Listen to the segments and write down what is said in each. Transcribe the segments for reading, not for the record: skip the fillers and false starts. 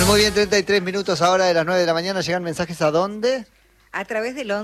Bueno, muy bien, 33 minutos ahora de las 9 de la mañana. ¿Llegan mensajes a dónde? A través del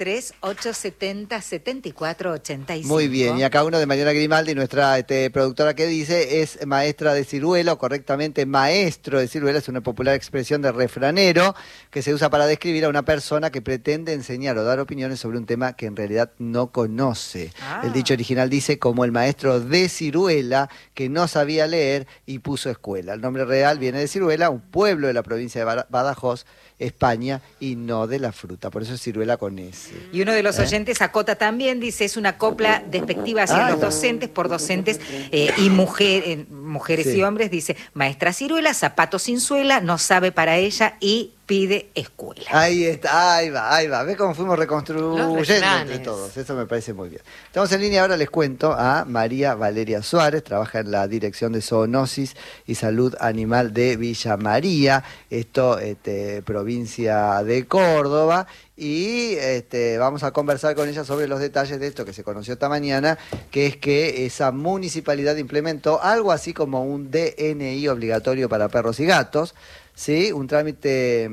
11-3870-7485. Muy bien, y acá uno de Mariana Grimaldi, nuestra productora, que dice, es maestra de ciruela, o correctamente maestro de ciruela, es una popular expresión de refranero que se usa para describir a una persona que pretende enseñar o dar opiniones sobre un tema que en realidad no conoce. El dicho original dice, como el maestro de ciruela que no sabía leer y puso escuela. El nombre real viene de Ciruela, un pueblo de la provincia de Badajoz, España, y no de la fruta. Por eso es ciruela con S. Y uno de los oyentes acota también, dice, es una copla despectiva hacia los docentes por docentes y mujeres Sí. y hombres. Dice, maestra ciruela, zapato sin suela, no sabe para ella y pide escuela. Ahí está, ahí va. ¿Ves cómo fuimos reconstruyendo entre refranes. todos? Eso me parece muy bien. Estamos en línea ahora, les cuento, a María Valeria Suárez, trabaja en la Dirección de Zoonosis y Salud Animal de Villa María, esto, provincia de Córdoba, y vamos a conversar con ella sobre los detalles de esto que se conoció esta mañana, que es que esa municipalidad implementó algo así como un DNI obligatorio para perros y gatos, ¿sí? Un trámite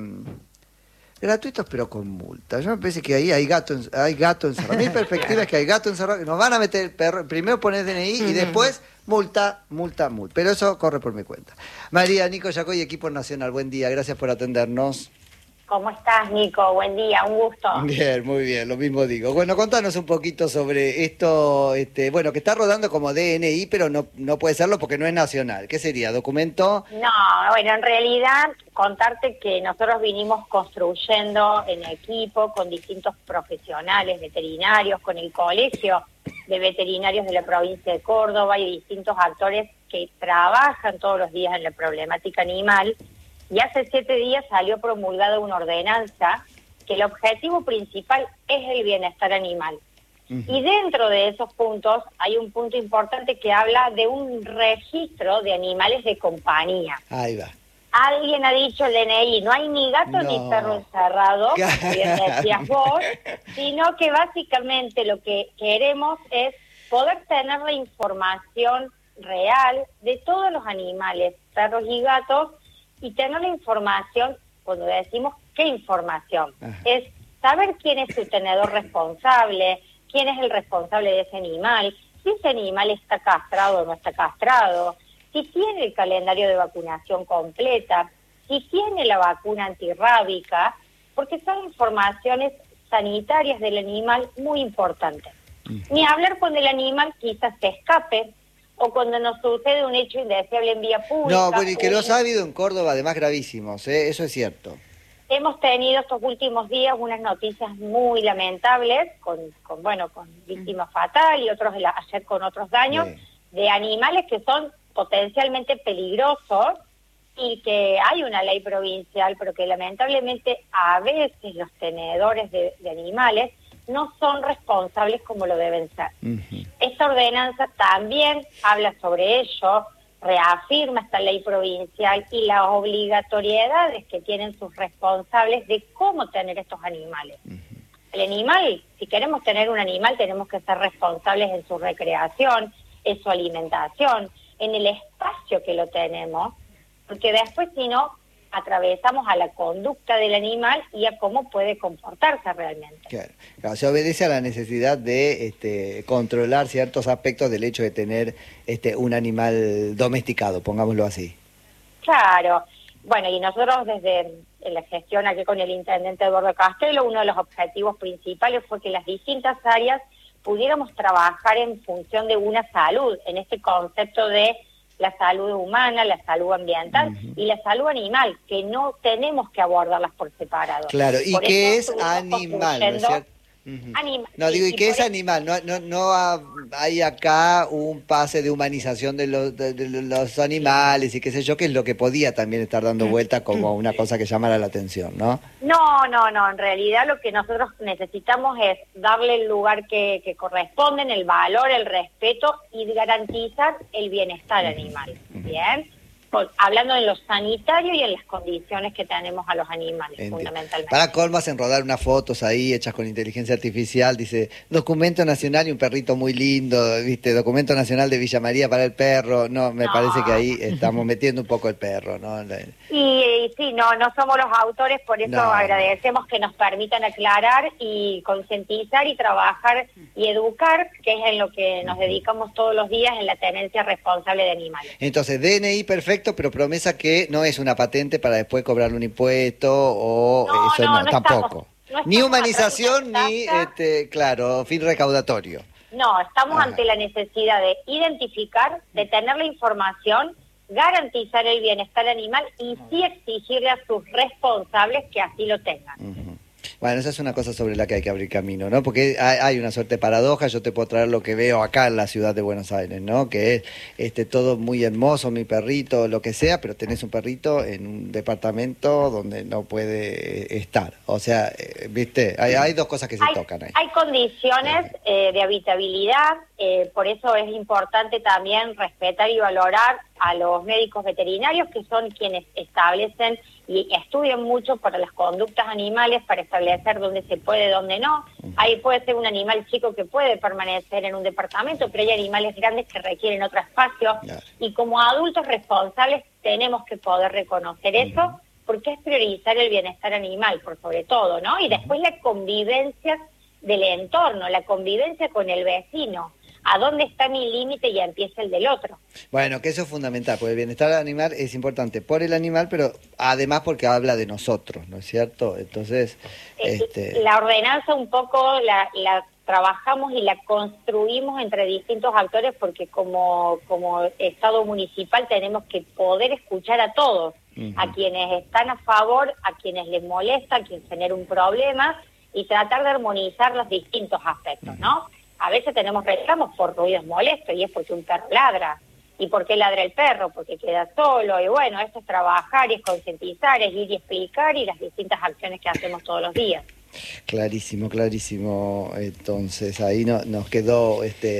gratuito pero con multa. Yo me parece que ahí hay gato encerrado. Mi perspectiva es que hay gato encerrado, que nos van a meter el perro, primero poner DNI y después multa. Pero eso corre por mi cuenta. María, Nico Yacoy, Equipo Nacional, buen día, gracias por atendernos. ¿Cómo estás, Nico? Buen día, un gusto. Bien, muy bien, lo mismo digo. Bueno, contanos un poquito sobre esto, bueno, que está rodando como DNI, pero no puede serlo porque no es nacional. ¿Qué sería? ¿Documento? No, bueno, en realidad contarte que nosotros vinimos construyendo en equipo con distintos profesionales veterinarios, con el Colegio de Veterinarios de la provincia de Córdoba y distintos actores que trabajan todos los días en la problemática animal. Y hace 7 días salió promulgada una ordenanza que el objetivo principal es el bienestar animal. Y dentro de esos puntos hay un punto importante que habla de un registro de animales de compañía. Ahí va. Alguien ha dicho el DNI, no hay ni gato ni perro encerrado, bien decías vos, sino que básicamente lo que queremos es poder tener la información real de todos los animales, perros y gatos, y tener la información, cuando decimos qué información, es saber quién es su tenedor responsable, quién es el responsable de ese animal, si ese animal está castrado o no está castrado, si tiene el calendario de vacunación completa, si tiene la vacuna antirrábica, porque son informaciones sanitarias del animal muy importantes. Ni hablar cuando el animal quizás se escape, o cuando nos sucede un hecho indeseable en vía pública. No, bueno, y que los ha habido en Córdoba, además gravísimos, eso es cierto. Hemos tenido estos últimos días unas noticias muy lamentables, con víctima fatal y otros ayer con otros daños, de animales que son potencialmente peligrosos y que hay una ley provincial, pero que lamentablemente a veces los tenedores de animales no son responsables como lo deben ser. Esta ordenanza también habla sobre ello, reafirma esta ley provincial y las obligatoriedades que tienen sus responsables de cómo tener estos animales. El animal, si queremos tener un animal, tenemos que ser responsables en su recreación, en su alimentación, en el espacio que lo tenemos, porque después si no, atravesamos a la conducta del animal y a cómo puede comportarse realmente. Claro, se obedece a la necesidad de controlar ciertos aspectos del hecho de tener un animal domesticado, pongámoslo así. Claro, bueno, y nosotros desde la gestión aquí con el intendente Eduardo Castelo, uno de los objetivos principales fue que las distintas áreas pudiéramos trabajar en función de una salud, en este concepto de la salud humana, la salud ambiental y la salud animal, que no tenemos que abordarlas por separado. Claro, ¿y por qué eso es animal, no es cierto? No, digo, ¿y qué es animal? No hay acá un pase de humanización de los animales y qué sé yo, que es lo que podía también estar dando vuelta como una cosa que llamara la atención, ¿no? No, en realidad lo que nosotros necesitamos es darle el lugar que corresponde, el valor, el respeto y garantizar el bienestar animal, ¿bien? hablando de lo sanitario y en las condiciones que tenemos a los animales, fundamentalmente. Para colmo hacen rodar unas fotos ahí hechas con inteligencia artificial, dice documento nacional y un perrito muy lindo, viste, documento nacional de Villa María para el perro. No, me parece que ahí estamos metiendo un poco el perro, ¿no? Y sí, no somos los autores, por eso agradecemos que nos permitan aclarar y concientizar y trabajar y educar, que es en lo que nos dedicamos todos los días en la tenencia responsable de animales. Entonces, DNI perfecto, pero promesa que no es una patente para después cobrarle un impuesto o eso no tampoco. Ni humanización ni, claro, fin recaudatorio. No, estamos ante la necesidad de identificar, de tener la información, garantizar el bienestar animal y sí exigirle a sus responsables que así lo tengan. Bueno, esa es una cosa sobre la que hay que abrir camino, ¿no? Porque hay una suerte de paradoja. Yo te puedo traer lo que veo acá en la ciudad de Buenos Aires, ¿no? Que es todo muy hermoso, mi perrito, lo que sea, pero tenés un perrito en un departamento donde no puede estar. O sea, ¿viste? Hay dos cosas que se tocan ahí. Hay condiciones de habitabilidad, por eso es importante también respetar y valorar a los médicos veterinarios, que son quienes establecen y estudian mucho para las conductas animales, para establecer dónde se puede, dónde no. Ahí puede ser un animal chico que puede permanecer en un departamento, pero hay animales grandes que requieren otro espacio. Y como adultos responsables tenemos que poder reconocer eso, porque es priorizar el bienestar animal, por sobre todo, ¿no? Y después la convivencia del entorno, la convivencia con el vecino. ¿A dónde está mi límite y empieza el del otro? Bueno, que eso es fundamental, porque el bienestar animal es importante por el animal, pero además porque habla de nosotros, ¿no es cierto? Entonces, la ordenanza un poco la trabajamos y la construimos entre distintos actores, porque como Estado municipal tenemos que poder escuchar a todos, a quienes están a favor, a quienes les molesta, a quienes genera un problema, y tratar de armonizar los distintos aspectos, ¿no? A veces tenemos reclamos por ruidos molestos y es porque un perro ladra. ¿Y por qué ladra el perro? Porque queda solo. Y bueno, esto es trabajar y es concientizar, es ir y explicar y las distintas acciones que hacemos todos los días. Clarísimo, clarísimo. Entonces ahí nos quedó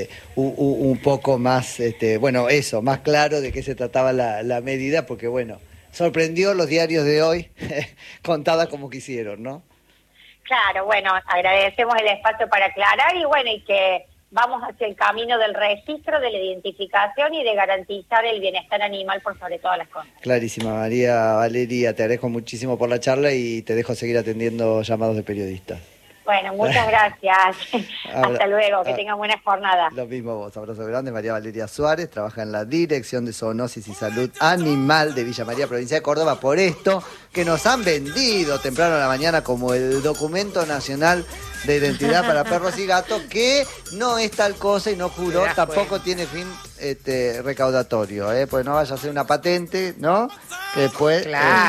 un poco más, bueno, eso, más claro de qué se trataba la medida, porque bueno, sorprendió los diarios de hoy, contada como quisieron, ¿no? Claro, bueno, agradecemos el espacio para aclarar y bueno, y que vamos hacia el camino del registro, de la identificación y de garantizar el bienestar animal por sobre todas las cosas. Clarísima, María Valeria, te agradezco muchísimo por la charla y te dejo seguir atendiendo llamados de periodistas. Bueno, muchas gracias. Hasta luego, que tengan buena jornada. Lo mismo vos, abrazo grande. María Valeria Suárez trabaja en la Dirección de Zoonosis y Salud Animal de Villa María, provincia de Córdoba, por esto que nos han vendido temprano en la mañana como el documento nacional de identidad para perros y gatos, que no es tal cosa y no juró, tampoco tiene fin recaudatorio, pues no vaya a ser una patente, ¿no? Que después,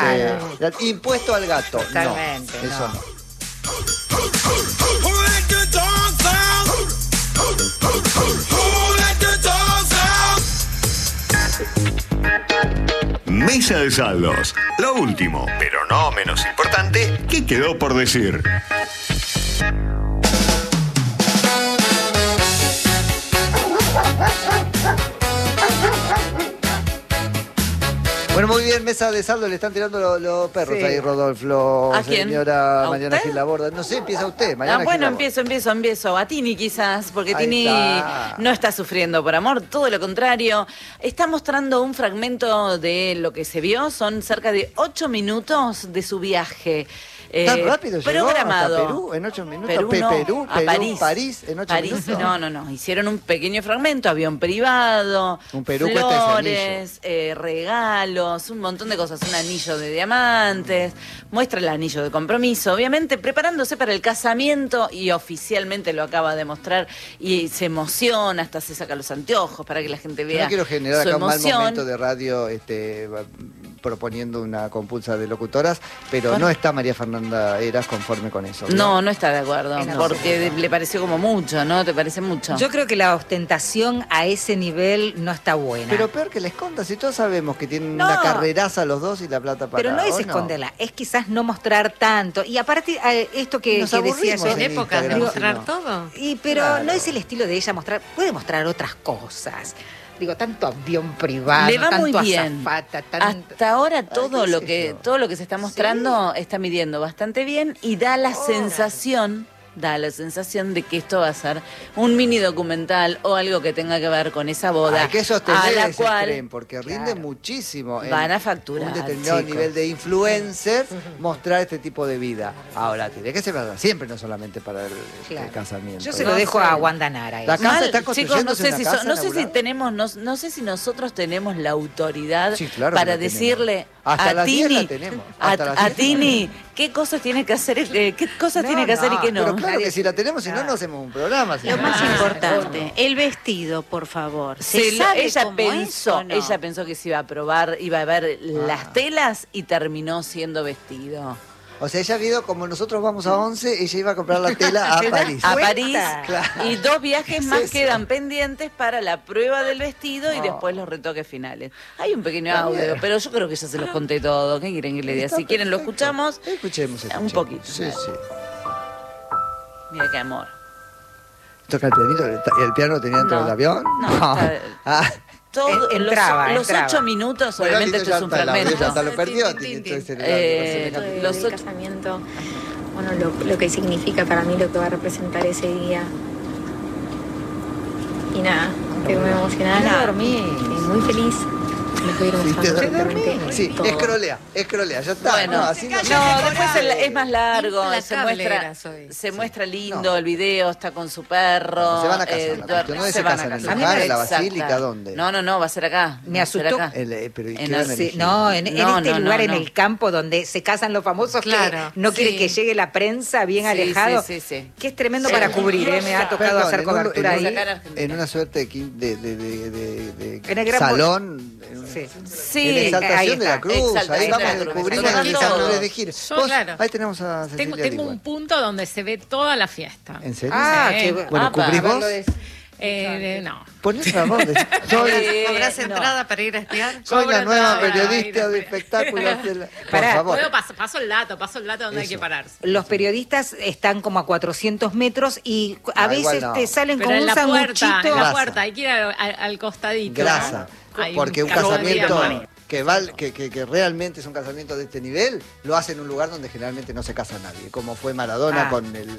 impuesto al gato. Totalmente, no, eso no. Mesa de saldos. Lo último, pero no menos importante, ¿qué quedó por decir? Bueno, muy bien, mesa de saldo, le están tirando los perros ahí, Rodolfo. ¿A quién? Señora ¿A Mariana usted? Gil Laborda. No sé, empieza usted, Mariana bueno, Gil Laborda. empiezo. A Tini quizás, porque Ahí Tini está. no está sufriendo por amor, todo lo contrario. Está mostrando un fragmento de lo que se vio, son cerca de 8 minutos de su viaje. ¿Tan rápido llegó programado. hasta Perú en 8 minutos? Perú, a París en 8 minutos. No. Hicieron un pequeño fragmento, avión privado, Un Perú cuesta ese flores, regalos, un montón de cosas, un anillo de diamantes, muestra el anillo de compromiso, obviamente preparándose para el casamiento y oficialmente lo acaba de mostrar y se emociona, hasta se saca los anteojos para que la gente vea. No quiero generar su acá un mal emoción. momento de radio proponiendo una compulsa de locutoras, pero no está María Fernanda Heras conforme con eso. No está de acuerdo, En porque absoluto. le pareció como mucho, ¿no? ¿Te parece mucho? Yo creo que la ostentación a ese nivel no está buena. Pero peor que la esconda, si todos sabemos que tienen No. una carreraza los dos y la plata para... Pero no es ¿o esconderla, es quizás no mostrar tanto. Y aparte, esto que Nos decía aburrimos yo... en épocas de Instagram, mostrar si no. todo. Pero Claro. no es el estilo de ella mostrar, puede mostrar otras cosas. digo, tanto avión privado, Le va tanto muy bien. azafata, Hasta ahora qué todo lo sé que yo. todo lo que se está mostrando está midiendo bastante bien y da la sensación de que esto va a ser un mini documental o algo que tenga que ver con esa boda. Hay que sostener a la ese cual tren, porque rinde muchísimo. van a facturar, un determinado chicos. nivel de influencer mostrar este tipo de vida. Ahora, tiene que ser para siempre, no solamente para el casamiento. Yo se ¿no? lo dejo sé. a Wanda Nara. La eso. casa está Chicos, construyéndose una casa no sé si inaugurada. tenemos, no sé si nosotros tenemos la autoridad Sí, claro que para la tenemos. decirle Hasta a las 10 Tini, la tenemos. Hasta las a 10 Tini, qué cosas tiene que hacer, qué cosas No, tiene que hacer y no, qué no. Pero claro Nadie que si la tenemos, si no, no hacemos un programa. Lo señora. más Ah, importante, el vestido, por favor. Ella cómo pensó, es o no? ella pensó que se iba a probar, iba a ver las telas y terminó siendo vestido. O sea, ella vio como nosotros vamos a 11, ella iba a comprar la tela a ¿Te das París. A cuenta? París Claro. y 2 viajes ¿Qué más es eso? quedan pendientes para la prueba del vestido y después los retoques finales. Hay un pequeño Está audio, bien. pero yo creo que ya se los conté todo. ¿Qué quieren que le diga? Está Si quieren lo perfecto. escuchamos. Escuchemos. Un poquito. Sí, sí. Mira qué amor. ¿Toca el pianito? ¿El piano lo tenía dentro No. del avión? No, está- Ah. Todo, Entraba. los 8 minutos, Bueno, obviamente listo, esto es ya un está, la fragmento. belleza lo perdió. Tiene todo ese Los del ocho- casamiento, bueno, lo que significa para mí, lo que va a representar ese día. Y nada, estoy muy emocionada. No dormí. Muy feliz. Les voy a ir Sí, mostrando te absolutamente Sí, todo. escrolea, ya está. Bueno, no, así no, no, después es más largo, se Implacable muestra, eras hoy. se muestra lindo No. el video, está con su perro. Se van a casar, la cuestión no es se se van a casan en el casar. lugar, en la Exacto. basílica, ¿dónde? No, va a ser acá. Me va a ser asustó. acá. Pero ¿y En qué van a la- elegir? No, en este No, lugar, en no. el campo donde se casan los famosos, Claro, que no quiere sí. que llegue la prensa bien Sí, alejado. sí. Que es tremendo para cubrir, me ha tocado Perdón, hacer en un- cobertura en un- ahí. En una suerte de En el gran salón, Sí. Sí, en ahí exaltación de la está. cruz, Exaltación ahí de vamos la a cruz. descubrir Van a mis todos. árboles de gira. Yo, Vos, claro. ahí tenemos a Cecilia Tengo Ligual. un punto donde se ve toda la fiesta. ¿En serio? Ah, Sí. qué Bueno, Apa. ¿cubrís vos? Verlo de- No. Ponés la voz. Soy ¿Cobras no. entrada para ir a espiar? la Cobra nueva entrada, periodista ay, de espectáculos. Por Pará, favor. Paso el dato donde hay Eso. que pararse. Los periodistas están como a 400 metros y a Ah, igual veces no. te salen Pero con en un la puerta, sanguchito. en la Grasa. puerta, hay que ir al costadito. Grasa. Hay Porque un cajón de casamiento diamante. que realmente es un casamiento de este nivel, lo hace en un lugar donde generalmente no se casa nadie, como fue Maradona Ah. con el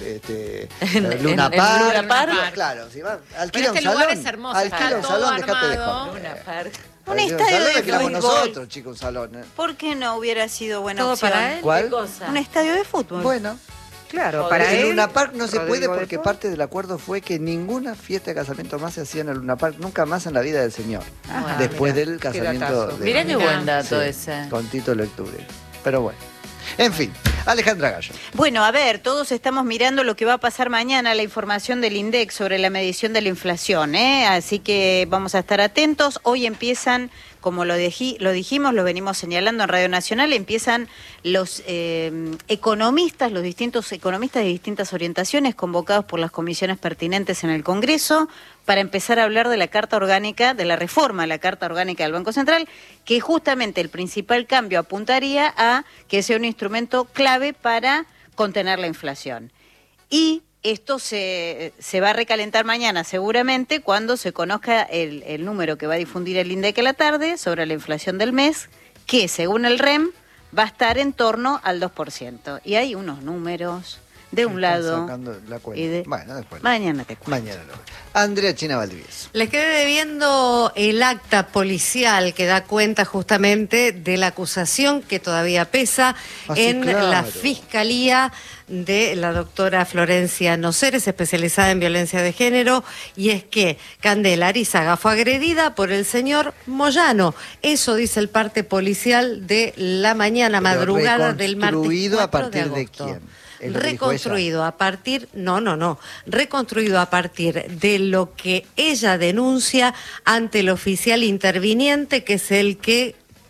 En Luna el Park. Luna Park. Claro, si va, Pero alquila este un salón. lugar es hermoso, Alquila está un todo salón, dejate de armado. joder. Una par- Un Alquila estadio salón, de alquilamos fútbol. nosotros, chicos, un salón. ¿Por qué no hubiera sido buena Todo opción? para él. ¿Cuál? ¿Qué cosa? Un estadio de fútbol. Bueno, Claro, Joder. para en él. Luna Park no se puede Rodrigo porque de Paul. parte del acuerdo fue que ninguna fiesta de casamiento más se hacía en el Luna Park, nunca más en la vida del señor. Ajá, después mirá, del qué casamiento datazo. de- Mirá qué buen dato Sí, ese. con Tito Lecture. Pero bueno. En fin, Alejandra Gallo. Bueno, a ver, todos estamos mirando lo que va a pasar mañana, la información del INDEC sobre la medición de la inflación, ¿eh? Así que vamos a estar atentos. Hoy empiezan, como lo dijimos, lo venimos señalando en Radio Nacional, empiezan los economistas, los distintos economistas de distintas orientaciones convocados por las comisiones pertinentes en el Congreso para empezar a hablar de la Carta Orgánica, de la reforma a la Carta Orgánica del Banco Central, que justamente el principal cambio apuntaría a que sea un instrumento clave para contener la inflación. Y esto se va a recalentar mañana seguramente cuando se conozca el número que va a difundir el INDEC a la tarde sobre la inflación del mes, que según el REM va a estar en torno al 2%. Y hay unos números de un lado Sacando la cuenta. y de... Bueno, después. Mañana te cuento. Mañana lo veo. Andrea China Valdivieso. Les quedé debiendo el acta policial que da cuenta justamente de la acusación que todavía pesa Ah, sí, en claro. la fiscalía de la doctora Florencia Noceres, especializada en violencia de género, y es que Candela Arizaga fue agredida por el señor Moyano. Eso dice el parte policial de la mañana, Pero madrugada del martes reconstruido 4 a partir de agosto. quién. Es lo que dijo Reconstruido a partir, reconstruido a partir de lo que ella denuncia ante el oficial interviniente, que es el que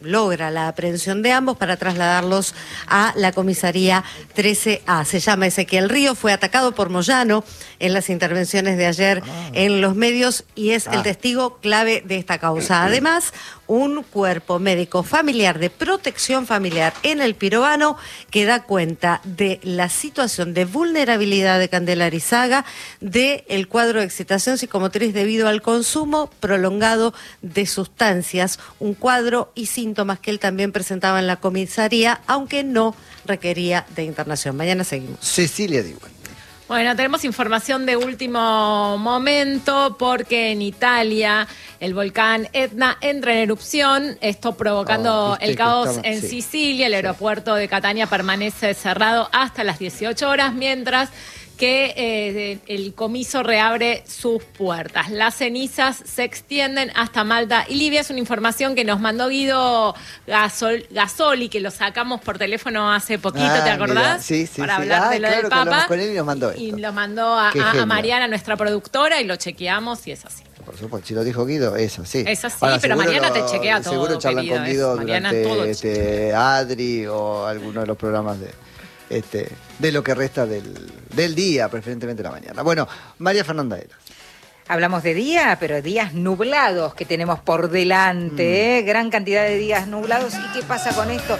logra la aprehensión de ambos para trasladarlos a la comisaría 13A. Se llama Ezequiel Río, fue atacado por Moyano en las intervenciones de ayer en los medios y es el testigo clave de esta causa. Además, un cuerpo médico familiar de protección familiar en el Pirovano que da cuenta de la situación de vulnerabilidad de Candela Arizaga, del cuadro de excitación psicomotriz debido al consumo prolongado de sustancias, un cuadro y síntomas que él también presentaba en la comisaría, aunque no requería de internación. Mañana seguimos. Cecilia Diwan. Bueno, tenemos información de último momento porque en Italia el volcán Etna entra en erupción, esto provocando el caos en Sicilia. El aeropuerto de Catania permanece cerrado hasta las 18 horas, mientras que el Comiso reabre sus puertas. Las cenizas se extienden hasta Malta y Libia. Es una información que nos mandó Guido Gasoli, que lo sacamos por teléfono hace poquito, ¿te acordás? Mira, sí, para hablar de lo del Papa. Con él y nos mandó esto. Y lo mandó a Mariana, nuestra productora, y lo chequeamos y es así. Por supuesto, si lo dijo Guido, es así. Es así, ahora, pero Mariana te chequea todo. Seguro charlan con Guido durante Adri o alguno de los programas de lo que resta del día, preferentemente la mañana. Bueno, María Fernanda Eras. Hablamos de día, pero días nublados que tenemos por delante, gran cantidad de días nublados. ¿Y qué pasa con esto?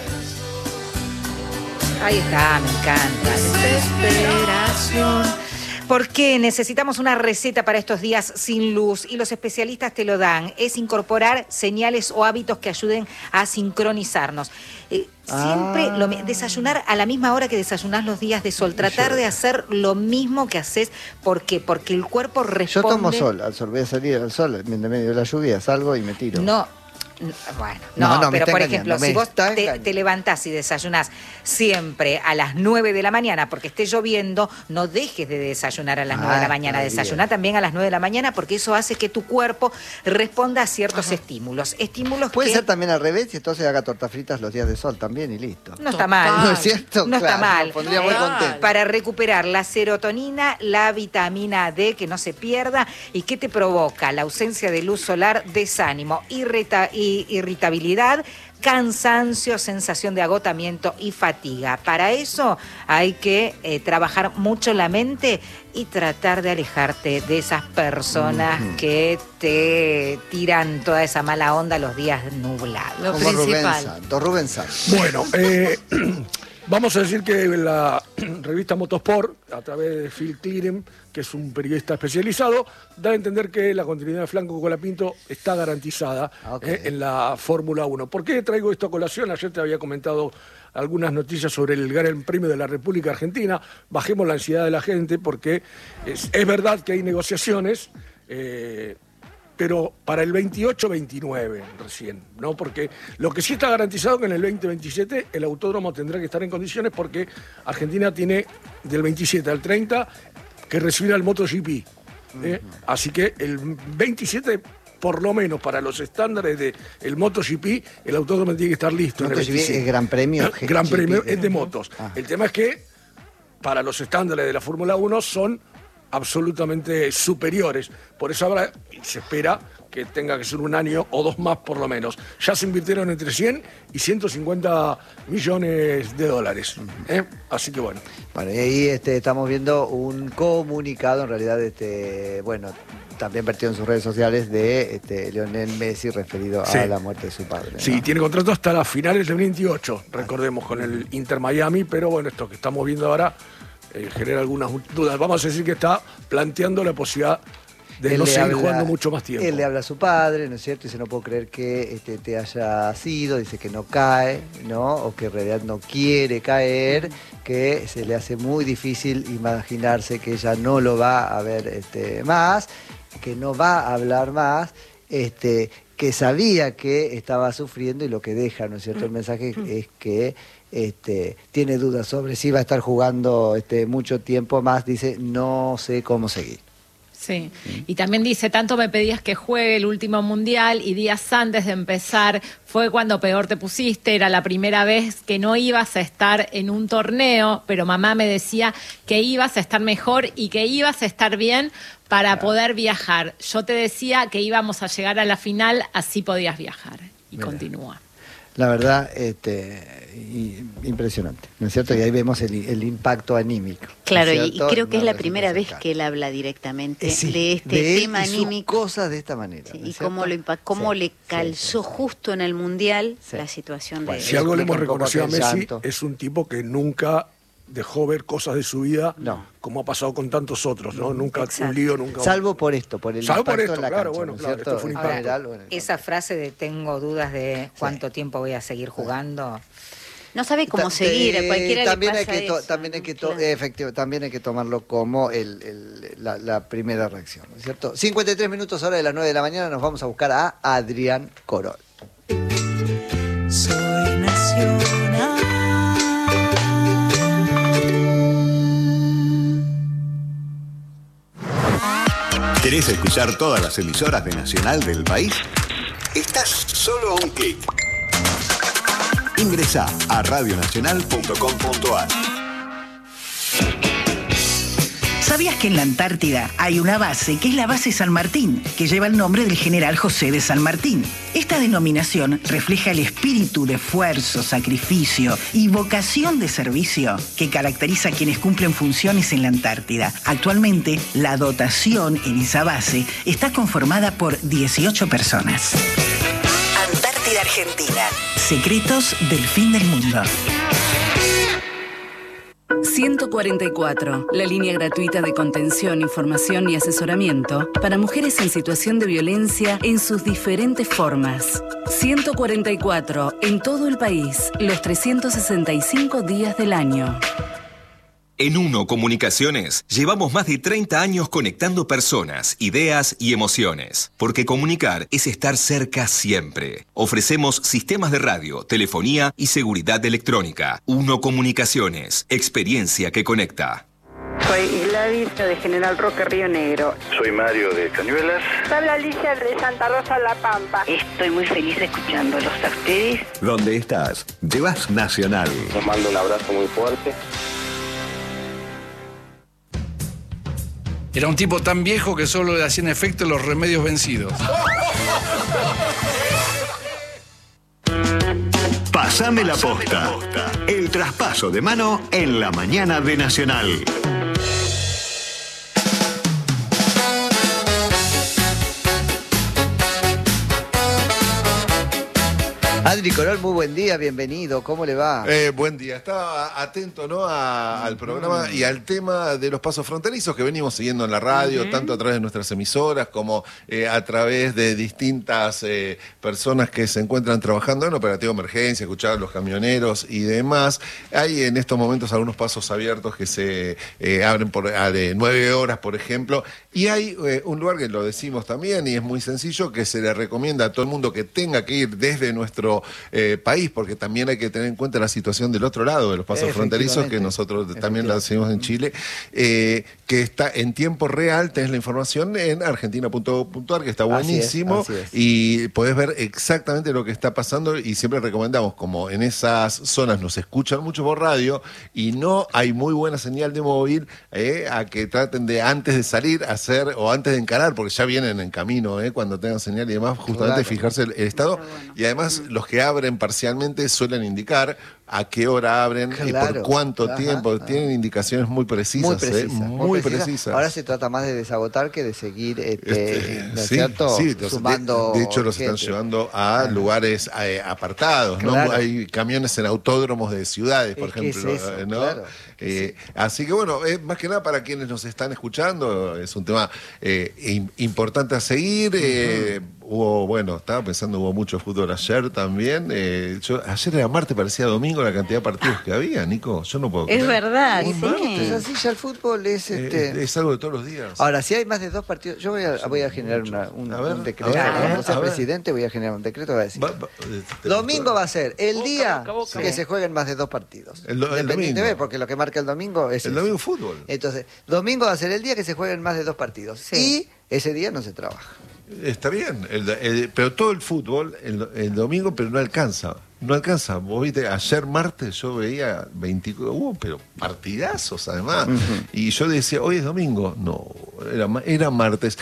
Ahí está, me encanta. Desesperación. Porque necesitamos una receta para estos días sin luz y los especialistas te lo dan. Es incorporar señales o hábitos que ayuden a sincronizarnos. Siempre desayunar a la misma hora que desayunás los días de sol. Tratar de hacer lo mismo que haces. ¿Por qué? Porque el cuerpo responde... Yo tomo sol, voy a salir al sol, en medio de la lluvia, salgo y me tiro. Bueno, no, pero por ejemplo, si vos te levantás y desayunás siempre a las 9 de la mañana porque esté lloviendo, no dejes de desayunar a las 9 de la mañana. Desayuná también a las 9 de la mañana porque eso hace que tu cuerpo responda a ciertos estímulos. Puede ser también al revés y entonces haga tortas fritas los días de sol también y listo. No está mal. ¿No es cierto? No está mal. Me pondría muy contento. Para recuperar la serotonina, la vitamina D, que no se pierda. ¿Y qué te provoca? La ausencia de luz solar, desánimo, irritabilidad, cansancio, sensación de agotamiento y fatiga. Para eso hay que trabajar mucho la mente y tratar de alejarte de esas personas que te tiran toda esa mala onda los días nublados. Lo como principal. Rubén Santos. Bueno, vamos a decir que la revista Motorsport, a través de Phil Clearen, que es un periodista especializado, da a entender que la continuidad de Franco Colapinto está garantizada en la Fórmula 1. ¿Por qué traigo esto a colación? Ayer te había comentado algunas noticias sobre el Gran Premio de la República Argentina. Bajemos la ansiedad de la gente porque es verdad que hay negociaciones, pero para el 28-29 recién, ¿no? Porque lo que sí está garantizado es que en el 2027 el autódromo tendrá que estar en condiciones porque Argentina tiene del 27 al 30 que recibir al MotoGP. Así que el 27, por lo menos para los estándares del MotoGP, el autódromo tiene que estar listo. MotoGP es Gran Premio. Gran Premio es de motos. El tema es que para los estándares de la Fórmula 1 son absolutamente superiores. Por eso ahora se espera que tenga que ser un año o dos más por lo menos. Ya se invirtieron entre 100 y 150 millones de dólares. Así que bueno. Bueno, y ahí estamos viendo un comunicado, en realidad, también vertido en sus redes sociales de Lionel Messi referido a la muerte de su padre, ¿no? Sí, tiene contrato hasta las finales del 28, recordemos, con el Inter Miami, pero bueno, esto que estamos viendo ahora genera algunas dudas. Vamos a decir que está planteando la posibilidad de no seguir jugando mucho más tiempo. Él le habla a su padre, ¿no es cierto? Dice, no puedo creer que te haya sido, dice que no cae, ¿no? O que en realidad no quiere caer, que se le hace muy difícil imaginarse que ella no lo va a ver más, que no va a hablar más, que sabía que estaba sufriendo y lo que deja, ¿no es cierto? El mensaje es que tiene dudas sobre si va a estar jugando mucho tiempo más, dice, no sé cómo seguir. Sí, y también dice, tanto me pedías que juegue el último mundial y días antes de empezar fue cuando peor te pusiste, era la primera vez que no ibas a estar en un torneo, pero mamá me decía que ibas a estar mejor y que ibas a estar bien para poder viajar. Yo te decía que íbamos a llegar a la final, así podías viajar. Y continúa. La verdad, impresionante, ¿no es cierto? Y ahí vemos el impacto anímico. Claro, y creo que es la primera vez que él habla directamente de este tema anímico. Cosas de esta manera. Sí, y cómo le calzó justo en el Mundial la situación de... Si algo le hemos reconocido a Messi, es un tipo que nunca dejó ver cosas de su vida, como ha pasado con tantos otros, ¿no? Nunca un lío, nunca... Salvo por esto, por el impacto en la cancha, bueno, claro, esto fue un impacto. Ahora, esa frase de tengo dudas de cuánto tiempo voy a seguir jugando... No sabe cómo seguir, a cualquiera también le pasa eso. También hay que tomarlo como la primera reacción, ¿no es cierto? 53 minutos, hora de las 9 de la mañana, nos vamos a buscar a Adrián Corol. Soy nacional. ¿Querés escuchar todas las emisoras de Nacional del país? Estás solo a un clic. Ingresá a radionacional.com.ar. ¿Sabías que en la Antártida hay una base que es la base San Martín, que lleva el nombre del general José de San Martín? Esta denominación refleja el espíritu de esfuerzo, sacrificio y vocación de servicio que caracteriza a quienes cumplen funciones en la Antártida. Actualmente, la dotación en esa base está conformada por 18 personas. Antártida Argentina. Secretos del fin del mundo. 144, la línea gratuita de contención, información y asesoramiento para mujeres en situación de violencia en sus diferentes formas. 144, en todo el país, los 365 días del año. En UNO Comunicaciones llevamos más de 30 años conectando personas, ideas y emociones. Porque comunicar es estar cerca siempre. Ofrecemos sistemas de radio, telefonía y seguridad electrónica. UNO Comunicaciones, experiencia que conecta. Soy Gladys de General Roque, Río Negro. Soy Mario de Cañuelas. Habla Alicia de Santa Rosa, La Pampa. Estoy muy feliz escuchándolos a ustedes. ¿Dónde estás? Llevas Nacional. Os mando un abrazo muy fuerte. Era un tipo tan viejo que solo le hacían efecto los remedios vencidos. Pásame la posta. El traspaso de mano en la mañana de Nacional. Adri Corol, muy buen día, bienvenido, ¿cómo le va? Buen día, estaba atento, ¿no? al programa y al tema de los pasos fronterizos que venimos siguiendo en la radio, tanto a través de nuestras emisoras como a través de distintas personas que se encuentran trabajando en operativo de emergencia, escuchar a los camioneros y demás. Hay en estos momentos algunos pasos abiertos que se abren por 9 horas, por ejemplo, y hay un lugar que lo decimos también y es muy sencillo, que se le recomienda a todo el mundo que tenga que ir desde nuestro país, porque también hay que tener en cuenta la situación del otro lado de los pasos fronterizos, que nosotros también la hacemos en Chile, que está en tiempo real. Tenés la información en argentina.gov.ar, que está buenísimo, así es. Y podés ver exactamente lo que está pasando, y siempre recomendamos, como en esas zonas nos escuchan mucho por radio y no hay muy buena señal de móvil, a que traten de, antes de salir a hacer, o antes de encarar, porque ya vienen en camino, cuando tengan señal y demás, justamente fijarse el estado. Y además los que abren parcialmente suelen indicar a qué hora abren y por cuánto tiempo. Tienen indicaciones muy precisas. Muy precisas. Ahora se trata más de desagotar que de seguir, ¿no es cierto? Sí, sumando de hecho los están llevando a lugares apartados, ¿no? Hay camiones en autódromos de ciudades, por ejemplo, es eso, ¿no? Claro. Así que bueno, más que nada para quienes nos están escuchando, es un tema importante a seguir. Estaba pensando, hubo mucho fútbol ayer también. Ayer era martes, parecía domingo la cantidad de partidos que había, Nico. Yo no puedo creer. Es verdad, Es así, ya el fútbol es es algo de todos los días. Ahora, si hay más de 2 partidos, yo voy a generar un decreto. Cuando sea presidente, voy a generar un decreto que va a decir: domingo va a ser el día que se jueguen más de 2 partidos. El domingo. Porque lo que marca el domingo es el domingo fútbol. Entonces, domingo va a ser el día que se jueguen más de 2 partidos. Y ese día no se trabaja. Está bien, pero todo el fútbol el domingo, pero no alcanza. no alcanza. Vos viste, ayer martes yo veía 24, pero partidazos además. Y yo decía, hoy es domingo. No, era martes.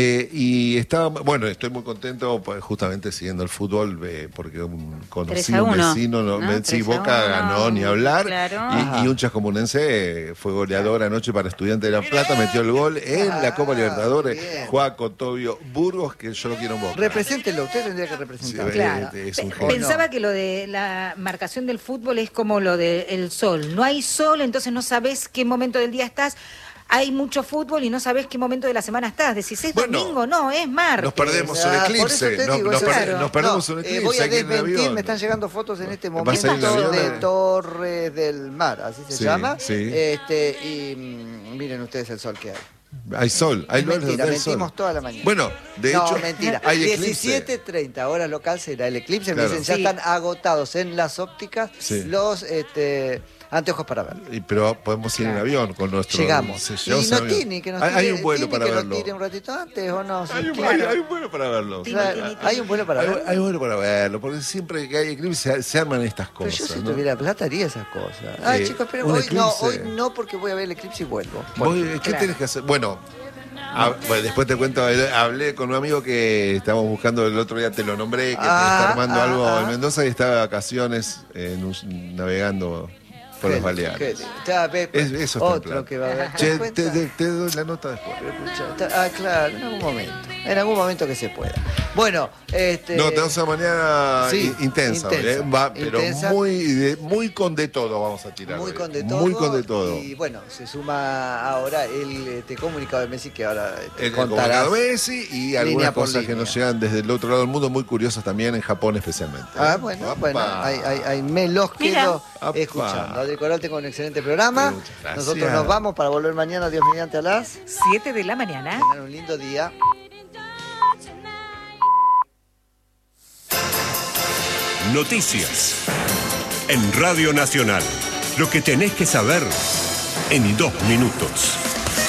Y estaba, bueno, estoy muy contento pues, justamente siguiendo el fútbol, porque un conocido, un vecino, sí, Boca ganó, ni hablar. Claro. Y un chascomunense fue goleador anoche para Estudiantes de La Plata, metió el gol en la Copa Libertadores. Juaco Tobio Burgos, que yo lo quiero en Boca. Represéntelo, usted tendría que representarlo. Sí, claro. Es un Pensaba que lo de la marcación del fútbol es como lo del sol. No hay sol, entonces no sabes qué momento del día estás. Hay mucho fútbol y no sabes qué momento de la semana estás. Decís, ¿es domingo? No, es martes. Nos perdemos un eclipse. Nos perdemos un eclipse. Voy a desmentir, me están llegando fotos en este momento de Torres del Mar, así se llama. Sí. Y miren ustedes el sol que hay. Hay sol, hay lugares donde hay sol. Mentimos toda la mañana. Bueno, de hecho, mentira. Hay 17:30 hora local será el eclipse. Claro. Me dicen, ya están agotados en las ópticas los anteojos para verlo. Pero podemos ir en avión con nuestro... Llegamos. Y Notini, que nos tire, hay un vuelo para verlo. Nos tire un ratito antes o no. Hay un vuelo para verlo. Hay un vuelo para verlo. Hay un vuelo para verlo, porque siempre que hay eclipse se arman estas cosas. Pero yo si tuviera plata haría esas cosas. Chicos, pero hoy no porque voy a ver el eclipse y vuelvo. ¿Qué tenés que hacer? Bueno, después te cuento, hablé con un amigo que estábamos buscando el otro día, te lo nombré, que está armando algo en Mendoza y está de vacaciones navegando por los Baleares. Eso está otro que va a ver. Te doy la nota después. Claro, en algún momento que se pueda. Bueno, no, tenemos una mañana intensa. Pero muy con de todo vamos a tirar. Muy con de todo. Y bueno, se suma ahora el comunicado de Messi que ahora el comunicado de Messi y algunas cosas que nos llegan desde el otro lado del mundo, muy curiosas también, en Japón especialmente. Bueno, me los quedo escuchando. Adri Coral, tengo un excelente programa. Nosotros nos vamos para volver mañana, Dios mediante, a las 7 de la mañana. Tengan un lindo día. Noticias en Radio Nacional. Lo que tenés que saber en 2 minutos.